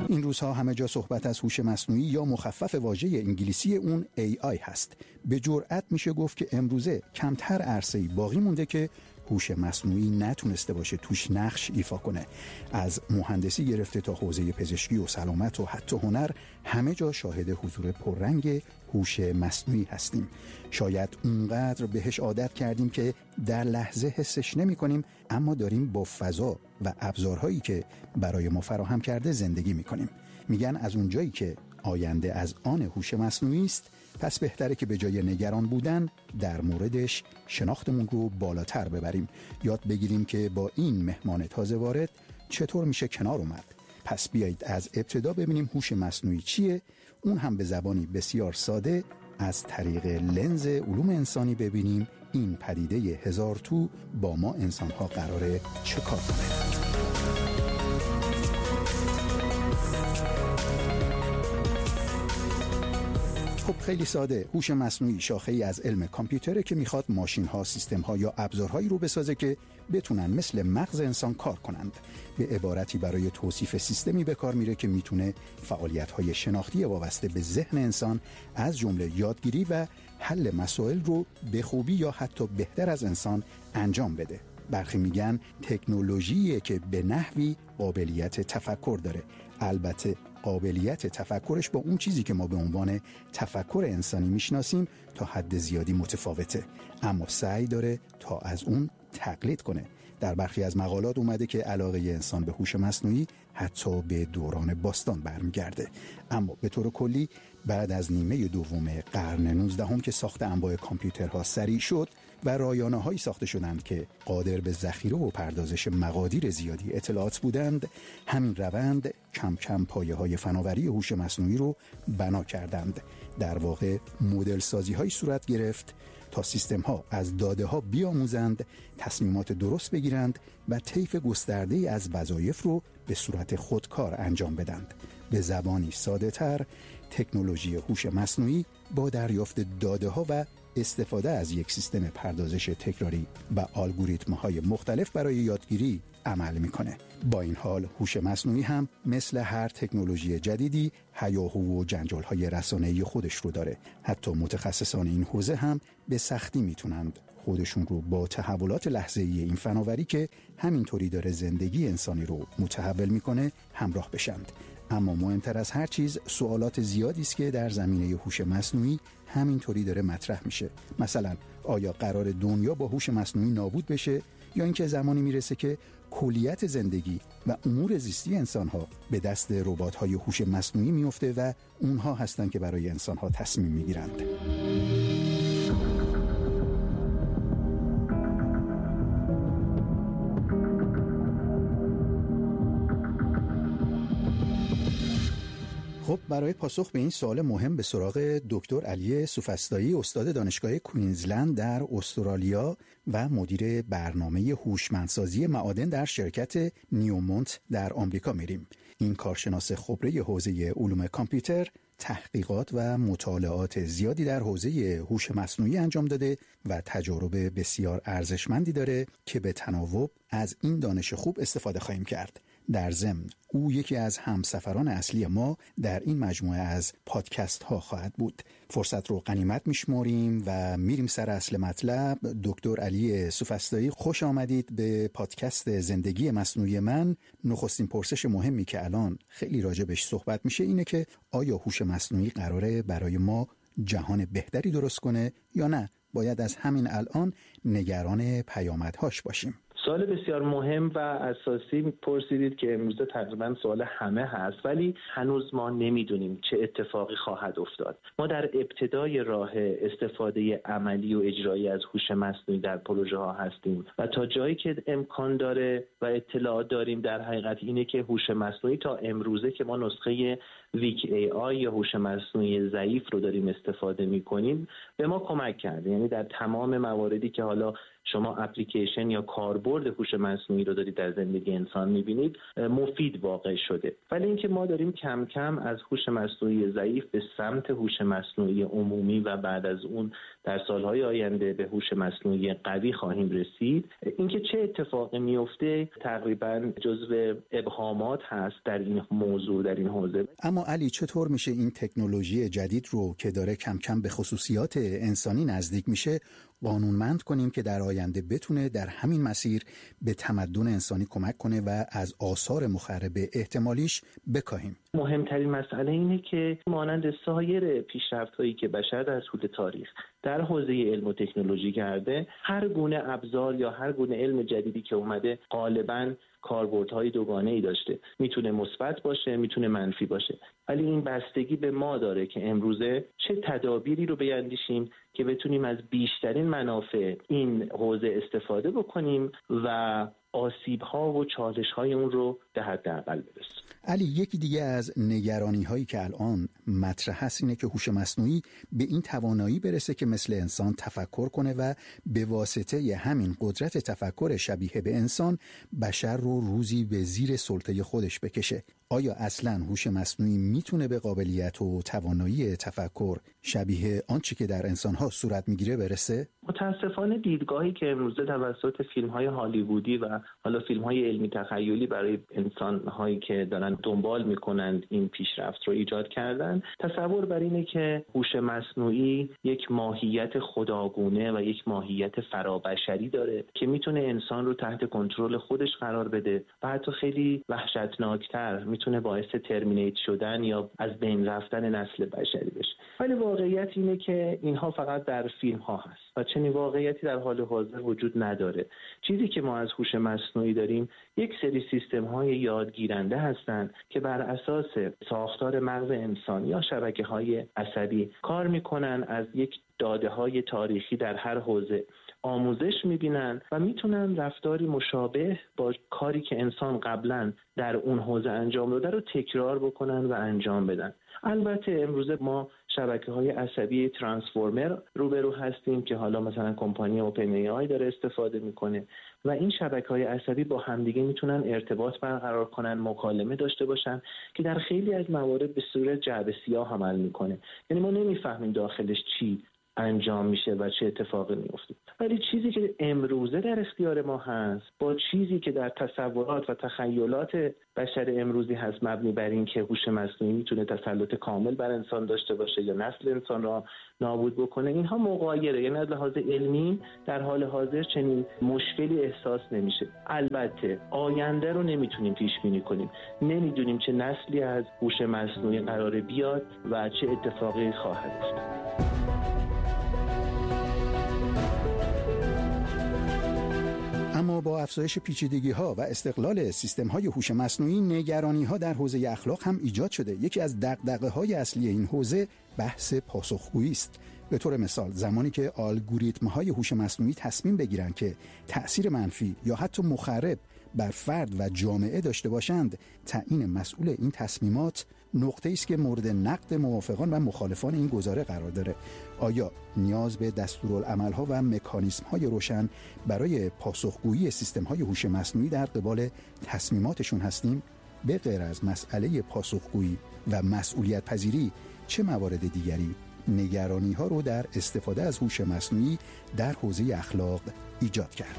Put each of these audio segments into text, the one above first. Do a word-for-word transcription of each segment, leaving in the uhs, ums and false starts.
این روزها همه جا صحبت از هوش مصنوعی یا مخفف واژه انگلیسی اون ای آی هست. به جرئت میشه گفت که امروزه کمتر عرصه‌ای باقی مونده که هوش مصنوعی نتونسته باشه توش نقش ایفا کنه. از مهندسی گرفته تا حوزه پزشکی و سلامت و حتی هنر، همه جا شاهد حضور پررنگ هوش مصنوعی هستیم. شاید اونقدر بهش عادت کردیم که در لحظه حسش نمی کنیم، اما داریم با فضا و ابزارهایی که برای ما فراهم کرده زندگی می کنیم. میگن از اونجایی که آینده از آن هوش مصنوعی است، پس بهتره که به جای نگران بودن در موردش شناختمون رو بالاتر ببریم. یاد بگیریم که با این مهمان تازه وارد چطور میشه کنار اومد. پس بیایید از ابتدا ببینیم هوش مصنوعی چیه، اون هم به زبانی بسیار ساده از طریق لنز علوم انسانی ببینیم این پدیده هزار تو با ما انسان‌ها قراره چه کار کنه. خب خیلی ساده، هوش مصنوعی شاخه‌ای از علم کامپیوتره که میخواد ماشین‌ها، سیستم‌ها یا ابزارهایی رو بسازه که بتونن مثل مغز انسان کار کنند. به عبارتی برای توصیف سیستمی به کار میره که میتونه فعالیت‌های شناختی وابسته به ذهن انسان از جمله یادگیری و حل مسائل رو به خوبی یا حتی بهتر از انسان انجام بده. برخی میگن تکنولوژیه که به نحوی قابلیت تفکر داره. البته قابلیت تفکرش با اون چیزی که ما به عنوان تفکر انسانی میشناسیم تا حد زیادی متفاوته، اما سعی داره تا از اون تقلید کنه. در برخی از مقالات اومده که علاقه انسان به هوش مصنوعی حتی به دوران باستان برمیگرده. اما به طور کلی بعد از نیمه دوم قرن نوزدهم که ساخت انواع کامپیوترها سریع شد و رایانه‌هایی ساخته شدند که قادر به ذخیره و پردازش مقادیر زیادی اطلاعات بودند، همین روند کم کم پایه‌های فناوری هوش مصنوعی رو بنا کردند. در واقع مدل سازی‌های صورت گرفت تا سیستم‌ها از داده‌ها بیاموزند، تصمیمات درست بگیرند و طیف گسترده‌ای از وظایف رو به صورت خودکار انجام بدند. به زبانی ساده‌تر، تکنولوژی هوش مصنوعی با دریافت داده‌ها و استفاده از یک سیستم پردازش تکراری و الگوریتم‌های مختلف برای یادگیری عمل می‌کنه. با این حال هوش مصنوعی هم مثل هر تکنولوژی جدیدی هیاهو و جنجال‌های رسانه‌ای خودش رو داره. حتی متخصصان این حوزه هم به سختی میتونند خودشون رو با تحولات لحظه‌ای این فناوری که همینطوری داره زندگی انسانی رو متحول میکنه همراه بشند. اما مهمتر از هر چیز سوالات زیادی است که در زمینه هوش مصنوعی همینطوری داره مطرح میشه. مثلا آیا قرار دنیا با هوش مصنوعی نابود بشه یا اینکه زمانی میرسه که کلیت زندگی و امور زیستی انسان‌ها به دست ربات‌های هوش مصنوعی میفته و اونها هستن که برای انسان‌ها تصمیم میگیرند. خب برای پاسخ به این سوال مهم به سراغ دکتر علی سوفسطایی، استاد دانشگاه کوینزلند در استرالیا و مدیر برنامه هوشمندسازی معادن در شرکت نیومونت در آمریکا میریم. این کارشناس خبره حوزه علوم کامپیوتر تحقیقات و مطالعات زیادی در حوزه هوش مصنوعی انجام داده و تجارب بسیار ارزشمندی داره که به تناوب از این دانش خوب استفاده خواهیم کرد. در ضمن او یکی از همسفران اصلی ما در این مجموعه از پادکست ها خواهد بود. فرصت رو غنیمت میشماریم و میریم سر اصل مطلب. دکتر علی سوفسطایی، خوش آمدید به پادکست زندگی مصنوعی من. نخستین پرسش مهمی که الان خیلی راجبش صحبت میشه اینه که آیا هوش مصنوعی قراره برای ما جهان بهتری درست کنه یا نه باید از همین الان نگران پیامدهاش باشیم؟ سوال بسیار مهم و اساسی پرسیدید که امروز تقریبا سوال همه هست، ولی هنوز ما نمیدونیم چه اتفاقی خواهد افتاد. ما در ابتدای راه استفاده عملی و اجرایی از هوش مصنوعی در پروژه ها هستیم و تا جایی که امکان داره و اطلاعات داریم در حقیقت اینه که هوش مصنوعی تا امروزه که ما نسخه ویک ای آی یا هوش مصنوعی ضعیف رو داریم استفاده میکنیم به ما کمک کرده. یعنی در تمام مواردی که حالا شما اپلیکیشن یا کاربرد هوش مصنوعی رو دارید در زندگی انسان می‌بینید مفید واقع شده. ولی اینکه ما داریم کم کم از هوش مصنوعی ضعیف به سمت هوش مصنوعی عمومی و بعد از اون در سالهای آینده به هوش مصنوعی قوی خواهیم رسید. اینکه چه اتفاقی میفته تقریباً جزو ابهامات هست در این موضوع، در این حوزه. اما علی، چطور میشه این تکنولوژی جدید رو که داره کم کم به خصوصیات انسانی نزدیک میشه قانونمند کنیم که در آینده بتونه در همین مسیر به تمدن انسانی کمک کنه و از آثار مخرب احتمالیش بکاهیم؟ مهمترین مسئله اینه که مانند سایر پیشرفت‌هایی که بشر در طول تاریخ در حوزه علم و تکنولوژی کرده، هر گونه ابزار یا هر گونه علم جدیدی که اومده غالباً کاربردهای دوگانه‌ای داشته. میتونه مثبت باشه، میتونه منفی باشه. ولی این بستگی به ما داره که امروزه چه تدابیری رو بیاندیشیم که بتونیم از بیشترین منافع این حوزه استفاده بکنیم و آسیب‌ها و چالش‌های اون رو به حداقل برسونیم. علی، یکی دیگه از نگرانی‌هایی که الان مطرح هست اینه که هوش مصنوعی به این توانایی برسه که مثل انسان تفکر کنه و به واسطه همین قدرت تفکر شبیه به انسان بشر رو روزی به زیر سلطه خودش بکشه. آیا اصلاً هوش مصنوعی میتونه به قابلیت و توانایی تفکر شبیه آنچه که در انسان‌ها صورت میگیره برسه؟ متاسفانه دیدگاهی که امروزه توسط فیلم‌های هالیوودی و حالا فیلم‌های علمی تخیلی برای انسان‌هایی که دارن دنبال می‌کنند این پیشرفت رو ایجاد کردن، تصور بر اینه که هوش مصنوعی یک ماهیت خداگونه و یک ماهیت فرابشری داره که میتونه انسان رو تحت کنترل خودش قرار بده و حتی خیلی وحشتناکتر میتونه باعث ترمینیت شدن یا از بین رفتن نسل بشری بشه. ولی واقعیت اینه که اینها فقط در فیلم ها هست و چنین واقعیتی در حال حاضر وجود نداره. چیزی که ما از هوش مصنوعی داریم یک سری سیستم های یادگیرنده هستند که بر اساس ساختار مغز انسان یا شبکه های عصبی کار میکنن، از یک داده های تاریخی در هر حوزه آموزش میبینن و میتونن رفتاری مشابه با کاری که انسان قبلا در اون حوزه انجام داده رو تکرار بکنن و انجام بدن. البته امروزه ما شبکه‌های عصبی ترانسفورمر روبرو هستیم که حالا مثلا کمپانی اوپن ای آی داره استفاده میکنه و این شبکه‌های عصبی با همدیگه میتونن ارتباط برقرار کنن، مکالمه داشته باشن که در خیلی از موارد به صورت جعبه سیاه عمل میکنه. یعنی ما نمیفهمیم داخلش چی انجام میشه و چه اتفاقی میفته. ولی چیزی که امروزه در اختیار ما هست با چیزی که در تصورات و تخیلات بشر امروزی هست مبنی بر این که هوش مصنوعی میتونه تسلط کامل بر انسان داشته باشه یا نسل انسان را نابود بکنه، اینها مغایره. یعنی از لحاظ علمی در حال حاضر چنین مشکلی احساس نمیشه. البته آینده رو نمیتونیم پیش بینی کنیم، نمیدونیم چه نسلی از هوش مصنوعی قراره بیاد و چه اتفاقی خواهد افتاد. اما با افزایش پیچیدگی‌ها و استقلال سیستم‌های هوش مصنوعی، نگرانی‌ها در حوزه اخلاق هم ایجاد شده. یکی از دغدغه‌های اصلی این حوزه بحث پاسخگویی است. به طور مثال زمانی که الگوریتم‌های هوش مصنوعی تصمیم بگیرند که تأثیر منفی یا حتی مخرب بر فرد و جامعه داشته باشند، تعیین مسئول این تصمیمات نقطه‌ای است که مورد نقد موافقان و مخالفان این گزاره قرار داره. آیا نیاز به دستورالعمل‌ها و مکانیزم‌های روشن برای پاسخگویی سیستم‌های هوش مصنوعی در قبال تصمیماتشون هستیم؟ به غیر از مسئله پاسخگویی و مسئولیت پذیری، چه موارد دیگری نگرانی‌ها رو در استفاده از هوش مصنوعی در حوزه اخلاق ایجاد کرده؟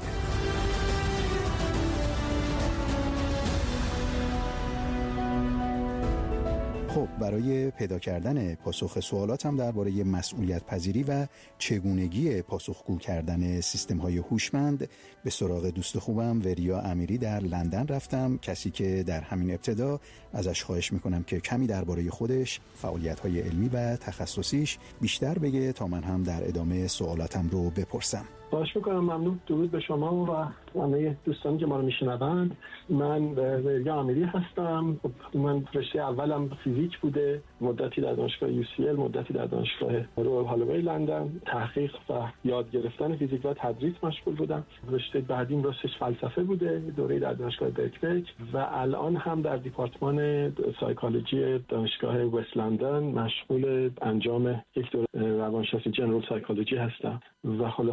خب، برای پیدا کردن پاسخ سوالاتم درباره مسئولیت پذیری و چگونگی پاسخگو کردن سیستم‌های هوشمند به سراغ دوست خوبم وریا امیری در لندن رفتم، کسی که در همین ابتدا ازش خواهش میکنم که کمی درباره خودش، فعالیت‌های علمی و تخصصیش بیشتر بگه تا من هم در ادامه سوالاتم رو بپرسم. خواهش میکنم. ممنون. درود به شما و همه دوستانی که ما رو میشنوند. من وریا امیری هستم. من رشته اولم فیزیک بوده، مدتی در دانشگاه یو سی ال، مدتی در دانشگاه رویال هالوی لندن تحقیق و یاد گرفتن فیزیک و تدریس مشغول بودم. رشته بعدیم راستش فلسفه بوده، دوره در دانشگاه برکلی و الان هم در دیپارتمان سایکولوژی دانشگاه وست لندن مشغول انجام یک دوره روانشناسی جنرال سایکولوژی هستم و خلاص یک مجموعه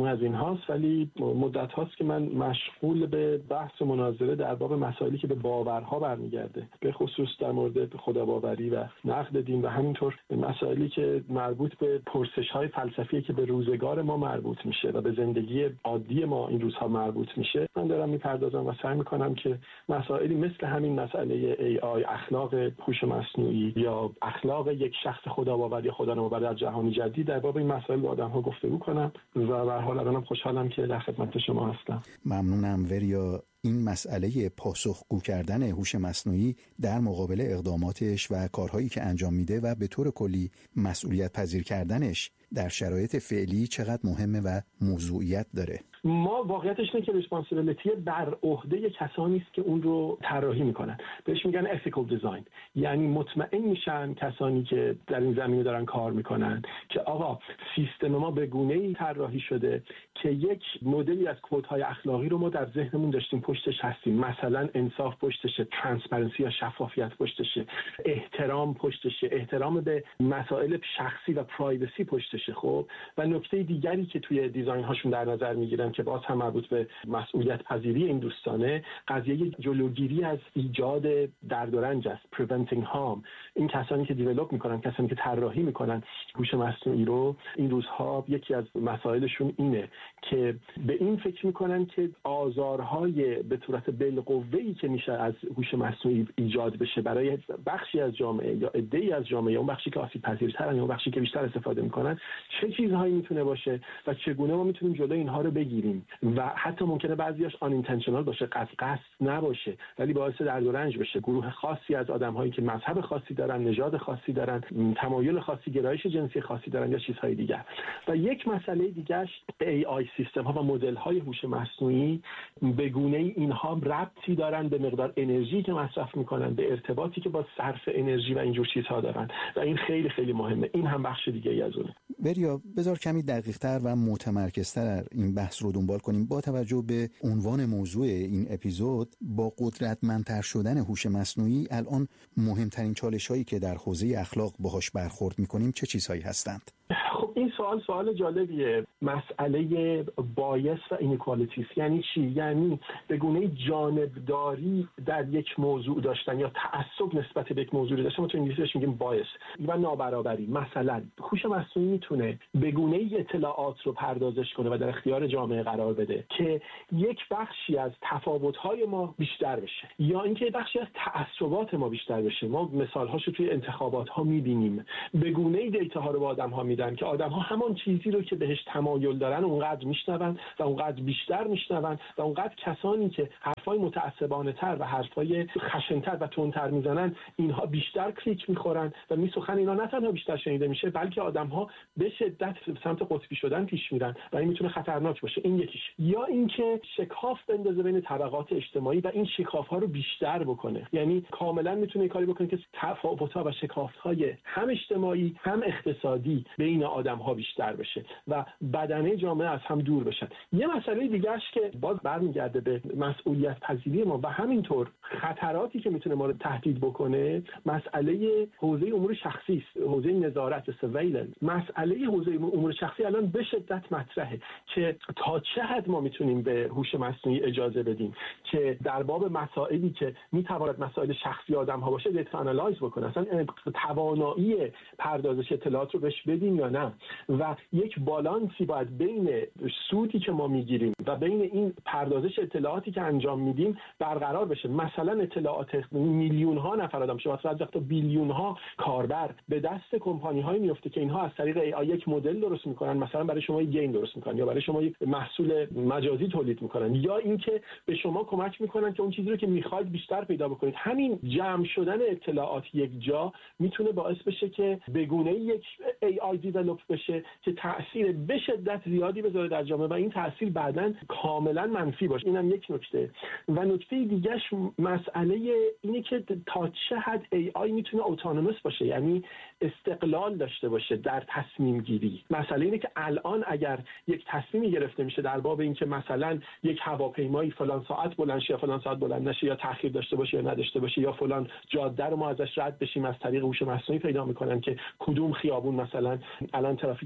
مجموعه از این هاست، ولی مدت هاست که من مشغول به بحث و مناظره در باب مسائلی که به باورها برمیگرده، به خصوص در مورد خداباوری و نقد دین و همینطور مسائلی که مربوط به پرسش‌های فلسفی که به روزگار ما مربوط میشه و به زندگی عادی ما این روزها مربوط میشه. من دارم میپردازم و سعی میکنم که مسائلی مثل همین مسئله ای آی، اخلاق هوش مصنوعی یا اخلاق یک شخص خداباور یا خدانماور در جهان جدید، در باب این مسائل با آدم‌ها گفتگو کنم و به هر حال الانم خوشحالم که در خدمت شما هستم. ممنونم وریا. این مسئله پاسخگو کردن هوش مصنوعی در مقابل اقداماتش و کارهایی که انجام میده و به طور کلی مسئولیت پذیر کردنش در شرایط فعلی چقدر مهمه و موضوعیت داره. ما واقعیتش اینه که ریسپانسیبیلیتی بر عهده کسانی است که اون رو طراحی میکنن. بهش میگن ethical design. یعنی مطمئن میشن کسانی که در این زمینه دارن کار میکنن که آقا سیستم ما به گونه‌ای طراحی شده که یک مدلی از کدهای اخلاقی رو ما در ذهنمون داشتیم پشتش هستیم. مثلا انصاف پشتشه، ترانسپرنسی یا شفافیت پشتشه، احترام پشتشه، احترام به مسائل شخصی و پرایوسی پشتشه. خب و نکته دیگری که توی دیزاین هاشون در نظر میگیرن که باز هم مربوط به مسئولیت پذیری این دوستانه، قضیه جلوگیری از ایجاد درد و رنج است، preventing harm. این کسانی که دیولپ میکنن، کسانی که طراحی میکنن هوش مصنوعی رو، این روزها یکی از مسائلشون اینه که به این فکر میکنن که آزارهای به صورت بالقوه‌ای که میشه از هوش مصنوعی ایجاد بشه برای بخشی از جامعه یا عده‌ای از جامعه، اون بخشی که آسیب پذیرترن یا اون بخشی که بیشتر استفاده میکنن، چه چیزهایی میتونه باشه و چگونه ما میتونیم جلوی اینها رو بگیریم و حتی ممکنه بعضیاش آن اینتنشنال باشه، قصد قصد نباشه، ولی باعث درد و رنج بشه. گروه خاصی از آدم‌هایی که مذهب خاصی دارن، نژاد خاصی دارن، تمایل خاصی، گرایش جنسی خاصی دارن یا چیزهای دیگر. و یک مسئله دیگه‌اش ای آی سیستم ها و مدل‌های هوش مصنوعی به گونه‌ای اینها ربطی دارن به مقدار انرژی که مصرف میکنن، به ارتباطی که با صرف انرژی و اینجور چیزها دارن و این خیلی خیلی مهمه. این هم بخش دیگه ای از اونه. بریا بذار کمی دقیق‌تر و متمرکزتر این بحث رو دنبال کنیم با توجه به عنوان موضوع این اپیزود. با قدرتمندتر شدن هوش مصنوعی الان مهمترین چالش‌هایی که در حوزه اخلاق باهاش برخورد می‌کنیم چه چیزهایی هستند؟ خب این سوال سوال جالبیه. مسئله بایس و اینیکوالیتیز یعنی چی؟ یعنی به گونه جانبداری در یک موضوع داشتن یا تعصب نسبت به یک موضوع داشتن. ما تو انگلیسیش میگیم بایس و نابرابری. مثلا هوش مصنوعی میتونه به گونه اطلاعات رو پردازش کنه و در اختیار جامعه قرار بده که یک بخشی از تفاوت‌های ما بیشتر بشه یا اینکه بخشی از تعصبات ما بیشتر بشه. ما مثال‌هاشو توی انتخابات‌ها می‌بینیم. به گونه دیتاها رو به آدم‌ها میدن که آدم‌ها همان چیزی رو که بهش تمایل دارن اونقدر میشنون و اونقدر بیشتر میشنون و اونقدر کسانی که حرفای متعصبانه تر و حرفای خشن‌تر و تندتر میزنن اینها بیشتر کلیک میخورن و می سخن اینا نه تنها بیشتر شنیده میشه بلکه آدم‌ها به شدت سمت قطبی شدن پیش میرن و این میتونه خطرناک باشه. این یکیش. یا اینکه شکاف بندازه بین طبقات اجتماعی و این شکاف‌ها رو بیشتر بکنه. یعنی کاملا میتونه کاری بکنه که تفاوت‌ها و شکاف‌های هم اجتماعی هم اقتصادی بین آدم‌ها بیشتر بشه و بدنه جامعه از هم دور بشن. یه مسئله دیگه‌اش که باز برمیگرده به مسئولیت پذیری ما و همینطور خطراتی که میتونه ما رو تهدید بکنه، مسئله حوزه امور شخصی است، حوزه نظارت، سرویلنس. مسئله حوزه امور شخصی الان به شدت مطرحه که تا چه حد ما میتونیم به هوش مصنوعی اجازه بدیم که در باب مسائلی که میتواند مسائل شخصی آدم‌ها باشه دیتا آنالایز بکنه، اصلا توانایی پردازش اطلاعات رو بهش بدیم یا نه. و یک بالانسی باید بین سودی که ما میگیریم و بین این پردازش اطلاعاتی که انجام میدیم برقرار بشه. مثلا اطلاعات میلیون ها نفر آدم، شما از وقتا بیلیون ها کاربر به دست کمپانی های میفته که اینها از طریق ای آی یک مدل درست میکنن، مثلا برای شما یک گیم درست میکنن یا برای شما یک محصول مجازی تولید میکنن یا اینکه به شما کمک میکنن که اون چیزی رو که میخواید بیشتر پیدا بکنید. همین جمع شدن اطلاعات یک جا میتونه باعث بشه که به گونه یک ای آی دیولپ بشه که تأثیر به شدت زیادی بذاره در جامعه و این تأثیر بعداً کاملا منفی باشه. اینم یک نکته. و نکته دیگهش مسئله اینه که تا چه حد ای آی میتونه اتونوموس باشه، یعنی استقلال داشته باشه در تصمیم گیری. مسئله اینه که الان اگر یک تصمیمی گرفته میشه در باب اینکه مثلا یک هواپیمایی فلان ساعت بلند شه یا فلان ساعت بلند نشه یا تأخیر داشته باشه یا نداشته باشه یا فلان جاده رو ما ازش رد بشیم، از طریق هوش مصنوعی پیدا میکنن که کدوم خیابون مثلا الان ترافیک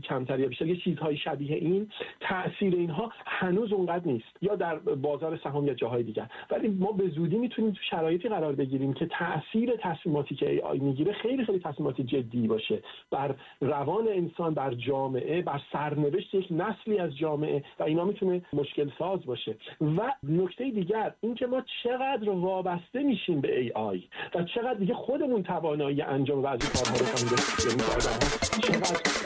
کمتر یا بیشتر، یه چیزهای شبیه این، تاثیر اینها هنوز اونقدر نیست، یا در بازار سهام یا جاهای دیگر. ولی ما به زودی میتونیم تو شرایطی قرار بگیریم که تاثیر تصمیماتی که ای آی میگیره خیلی خیلی تصمیمات جدی باشه بر روان انسان، بر جامعه، بر سرنوشت یک نسلی از جامعه، و اینا میتونه مشکل ساز باشه. و نکته دیگر این که ما چقدر وابسته میشیم به ای آی و چقدر دیگه خودمون توانایی انجام بعضی کارها رو هم داریم.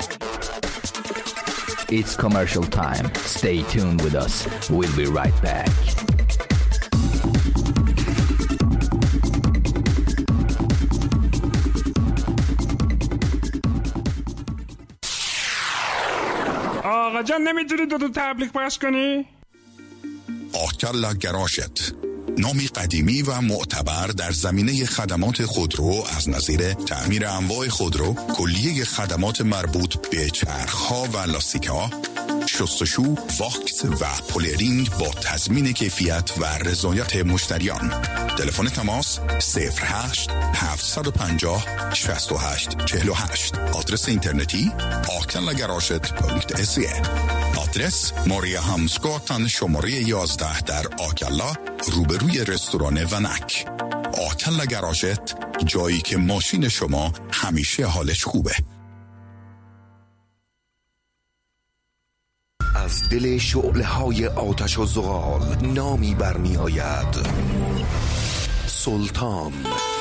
It's commercial time. Stay tuned with us. We'll be right back. آقا جان نمیتونی دو تا تبلیغ پخش کنی؟ آکلا گراشت، نامی قدیمی و معتبر در زمینه خدمات خودرو از نظیر تعمیر انواع خودرو، کلیه خدمات مربوط به چرخ‌ها و لاستیک‌ها، شستشو، واکس و پولرینگ با تضمین کیفیت و رضایت مشتریان. تلفن تماس صفر هشت هفت پنج صفر شش هشت چهل و هشت. آدرس اینترنتی آکلا گراشت دات سی. آدرس ماریا همسگاتن شماره یازده در آکلا، روبروی رستوران ونک. آکلا گراشت، جایی که ماشین شما همیشه حالش خوبه. از دل شعله‌های آتش و زغال نامی برمی آید: سلطان.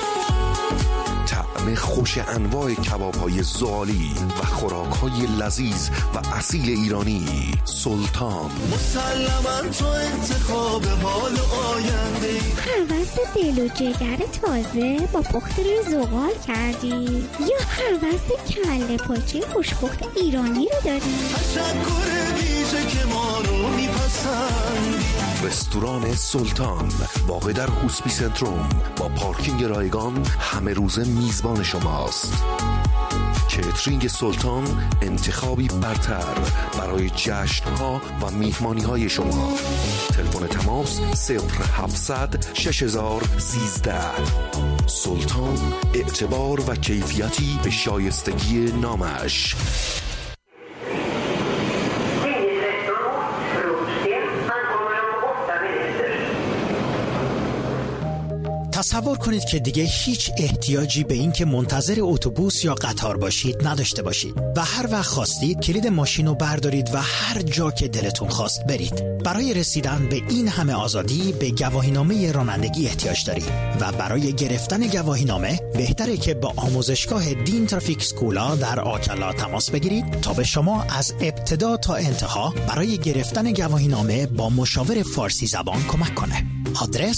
طعم خوش انواع کباب‌های زغالی و خوراک‌های لذیذ و اصیل ایرانی. سلطان. مسلماً تو انتخاب حال آینده، هوس دل و جگر تازه با پخت روی زغال کردی یا هوس کله پاچه خوشپخت ایرانی رو داری؟ تشکر ویژه که ما رو میپسند. رستوران سلطان واقع در هوسپی سنتروم با پارکینگ رایگان همه روزه میزبان شماست. کیترینگ سلطان، انتخابی برتر برای جشن‌ها و میهمانی‌های شما. تلفن تماس صفر هفتصد شش هزار سیزده. سلطان، اعتبار و کیفیتی به شایستگی نامش. تصور کنید که دیگه هیچ احتیاجی به این که منتظر اتوبوس یا قطار باشید نداشته باشید و هر وقت خواستید کلید ماشین رو بردارید و هر جا که دلتون خواست برید. برای رسیدن به این همه آزادی به گواهینامه رانندگی احتیاج دارید و برای گرفتن گواهینامه بهتره که با آموزشگاه دین ترافیک اسکولا در آکلا تماس بگیرید تا به شما از ابتدا تا انتها برای گرفتن گواهینامه با مشاور فارسی زبان کمک کنه. آدرس